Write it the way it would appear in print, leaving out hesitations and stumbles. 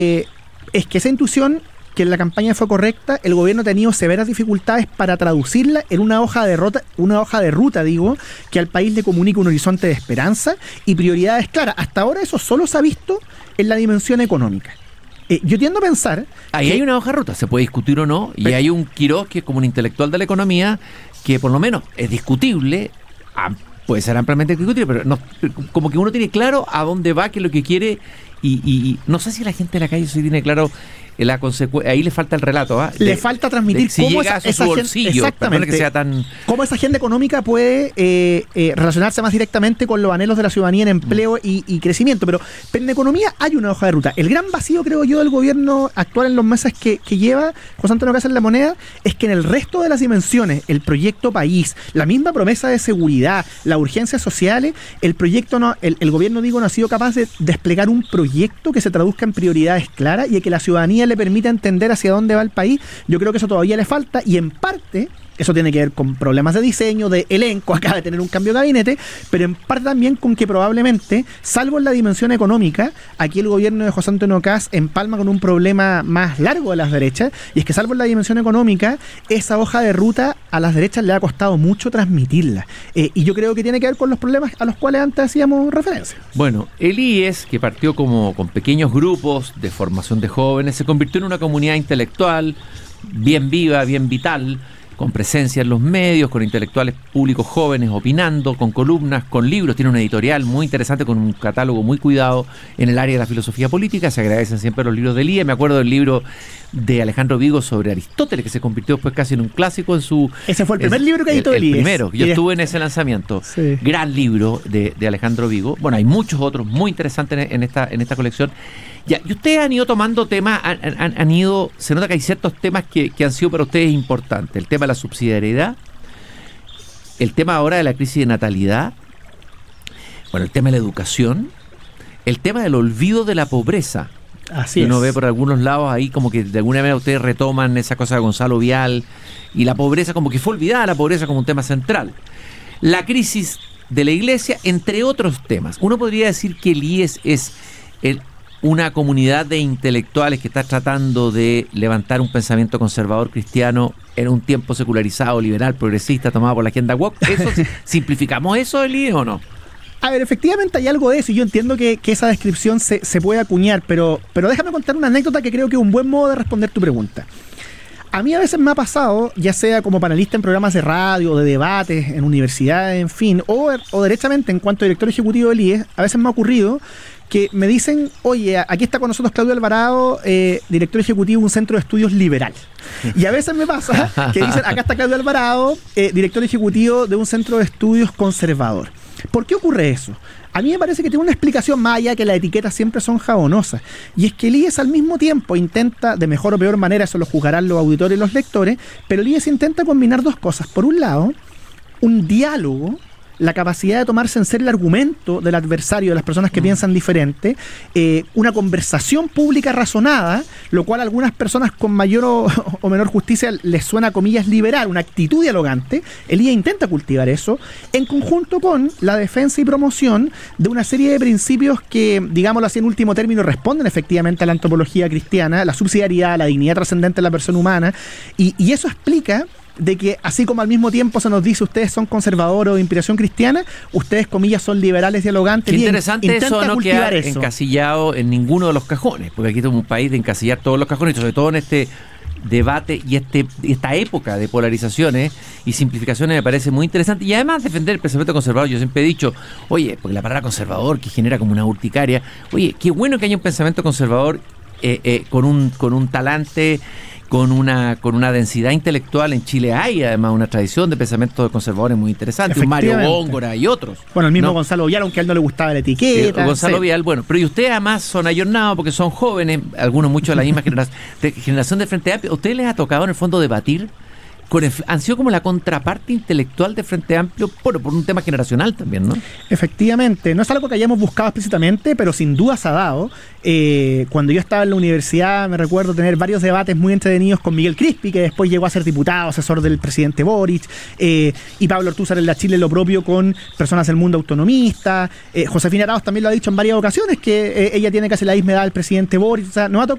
es que esa intuición, que la campaña fue correcta, el gobierno ha tenido severas dificultades para traducirla en una hoja de ruta, que al país le comunique un horizonte de esperanza y prioridades claras. Hasta ahora eso solo se ha visto en la dimensión económica. Yo tiendo a pensar... Ahí hay una hoja de ruta, se puede discutir o no, y hay un Quirós que es como un intelectual de la economía, que por lo menos es discutible, puede ser ampliamente discutible, pero no, como que uno tiene claro a dónde va, qué es lo que quiere, y no sé si la gente de la calle sí tiene claro la consecuencia. Ahí le falta el relato, le falta transmitir si cómo llega a su bolsillo, exactamente, que sea tan... cómo esa agenda económica puede relacionarse más directamente con los anhelos de la ciudadanía en empleo y crecimiento. Pero en economía hay una hoja de ruta. El gran vacío, creo yo, del gobierno actual en los meses que lleva José Antonio Caz en la moneda es que en el resto de las dimensiones, el proyecto país, la misma promesa de seguridad, las urgencias sociales, el gobierno no ha sido capaz de desplegar un proyecto que se traduzca en prioridades claras y que la ciudadanía le permita entender hacia dónde va el país. Yo creo que eso todavía le falta, y en parte eso tiene que ver con problemas de diseño, de elenco, acaba de tener un cambio de gabinete, pero en parte también con que probablemente, salvo en la dimensión económica, aquí el gobierno de José Antonio Caz empalma con un problema más largo de las derechas, y es que salvo en la dimensión económica, esa hoja de ruta a las derechas le ha costado mucho transmitirla, y yo creo que tiene que ver con los problemas a los cuales antes hacíamos referencia. Bueno, el IES, que partió como con pequeños grupos de formación de jóvenes, se convirtió en una comunidad intelectual bien viva, bien vital, con presencia en los medios, con intelectuales públicos jóvenes opinando, con columnas, con libros. Tiene una editorial muy interesante, con un catálogo muy cuidado en el área de la filosofía política. Se agradecen siempre los libros del IE. Me acuerdo del libro de Alejandro Vigo sobre Aristóteles, que se convirtió después casi en un clásico en su... Ese fue el primer libro que editó el IE. El primero. Yo estuve en ese lanzamiento. Sí. Gran libro de Alejandro Vigo. Bueno, hay muchos otros muy interesantes en esta colección. Ya, y ustedes han ido tomando temas, han ido, se nota que hay ciertos temas que han sido para ustedes importantes. El tema de la subsidiariedad, el tema ahora de la crisis de natalidad, bueno, el tema de la educación, el tema del olvido de la pobreza. Así que uno es. ve por algunos lados ahí como que de alguna manera ustedes retoman esa cosa de Gonzalo Vial, y la pobreza como que fue olvidada, la pobreza como un tema central. La crisis de la iglesia, entre otros temas. Uno podría decir que el IES es una comunidad de intelectuales que está tratando de levantar un pensamiento conservador cristiano en un tiempo secularizado, liberal, progresista, tomado por la agenda woke. ¿Simplificamos eso, Eli, o no? A ver, efectivamente hay algo de eso, y yo entiendo que esa descripción se puede acuñar, pero déjame contar una anécdota que creo que es un buen modo de responder tu pregunta. A mí a veces me ha pasado, ya sea como panelista en programas de radio, de debates, en universidades, en fin, o derechamente en cuanto a director ejecutivo del IES, a veces me ha ocurrido que me dicen, oye, aquí está con nosotros Claudio Alvarado, director ejecutivo de un centro de estudios liberal. Y a veces me pasa que dicen, acá está Claudio Alvarado, director ejecutivo de un centro de estudios conservador. ¿Por qué ocurre eso? A mí me parece que tiene una explicación más allá que las etiquetas siempre son jabonosas. Y es que el IES al mismo tiempo intenta, de mejor o peor manera, eso lo juzgarán los auditores y los lectores, pero el IES intenta combinar dos cosas. Por un lado, un diálogo, la capacidad de tomarse en serio el argumento del adversario, de las personas que piensan diferente, una conversación pública razonada, lo cual a algunas personas con mayor o menor justicia les suena, comillas, liberal, una actitud dialogante. El IE intenta cultivar eso, en conjunto con la defensa y promoción de una serie de principios que, digámoslo así en último término, responden efectivamente a la antropología cristiana, la subsidiariedad, la dignidad trascendente de la persona humana, y eso explica de que así como al mismo tiempo se nos dice ustedes son conservadores o de inspiración cristiana, ustedes, comillas, son liberales dialogantes. Qué interesante eso, no quedar encasillado en ninguno de los cajones, porque aquí estamos en un país de encasillar todos los cajones, sobre todo en este debate y esta época de polarizaciones y simplificaciones me parece muy interesante. Y además defender el pensamiento conservador. Yo siempre he dicho, oye, porque la palabra conservador que genera como una urticaria, oye, qué bueno que haya un pensamiento conservador con un talante, con una densidad intelectual. En Chile hay además una tradición de pensamientos conservadores muy interesante, un Mario Góngora y otros. Bueno, el mismo Gonzalo Vial, aunque a él no le gustaba la etiqueta. Gonzalo Vial, bueno, pero y ustedes además son ayornados porque son jóvenes, algunos muchos de la misma generación de Frente Amplio. ¿A ustedes les ha tocado en el fondo debatir han sido como la contraparte intelectual de Frente Amplio, por un tema generacional también, ¿no? Efectivamente, no es algo que hayamos buscado explícitamente, pero sin duda se ha dado. Cuando yo estaba en la universidad, me recuerdo tener varios debates muy entretenidos con Miguel Crispi, que después llegó a ser diputado, asesor del presidente Boric, y Pablo Ortúzar en la Chile lo propio con personas del mundo autonomista. Josefina Arauz también lo ha dicho en varias ocasiones, que ella tiene casi la misma edad del presidente Boric. O sea, nos ha tocado